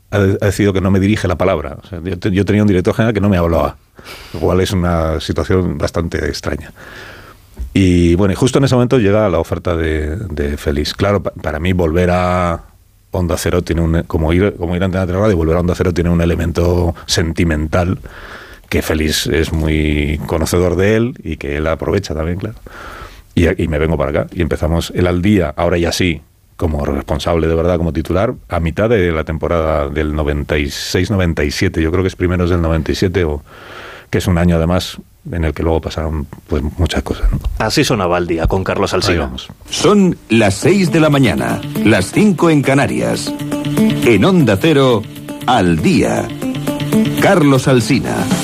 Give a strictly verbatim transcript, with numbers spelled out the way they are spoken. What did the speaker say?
ha, ha decidido que no me dirige la palabra. O sea, yo, te, yo tenía un director general que no me hablaba, lo cual es una situación bastante extraña. Y bueno, y justo en ese momento llega la oferta de, de Félix. Claro, pa, para mí volver a Onda Cero tiene un, como ir, como ir a Antena tres Radio y volver a Onda Cero tiene un elemento sentimental que Félix es muy conocedor de él y que él aprovecha también, claro. Y, y me vengo para acá y empezamos el Al Día, ahora ya sí, como responsable de verdad, como titular, a mitad de la temporada del noventa y seis noventa y siete, yo creo que es primeros del noventa y siete, o, que es un año además en el que luego pasaron pues muchas cosas, ¿no? Así sonaba Al Día con Carlos Alsina. Son las seis de la mañana, las cinco en Canarias. En Onda Cero, Al Día. Carlos Alsina.